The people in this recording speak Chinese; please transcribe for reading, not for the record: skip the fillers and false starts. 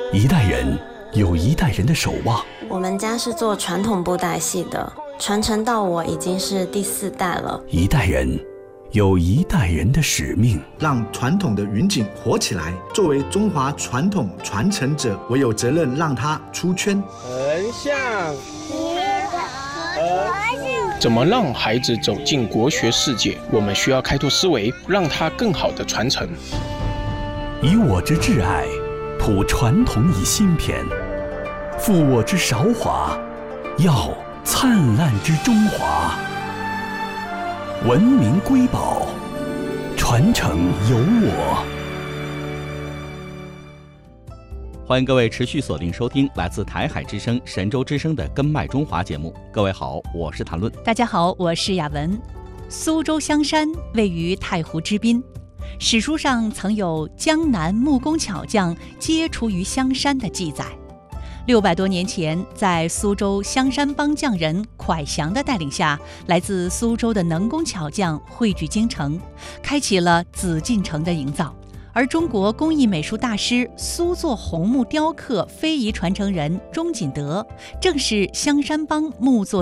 一代人有一代人的守望。 我们家是做传统布袋戏的，传承到我已经是第4代了。 一代人有一代人的使命， 让传统的云锦活起来。作为中华传统传承者，我有责任让它出圈。 横向，怎么让孩子走进国学世界？我们需要开拓思维，让他更好的传承。 以我之挚爱，谱传统以新篇，负我之韶华，耀灿烂之中华。文明瑰宝，传承有我。 欢迎各位持续锁定收听来自台海之声、神州之声的《根脉中华》节目。各位好，我是谭论。 大家好，我是雅文。苏州香山位于太湖之滨，史书上曾有江南木工巧匠皆出于香山的记载。600多年前，在苏州香山帮匠人蒯祥的带领下，来自苏州的能工巧匠汇聚京城，开启了紫禁城的营造。而中国工艺美术大师苏作红木雕刻非遗传承人钟锦德，正是香山帮木作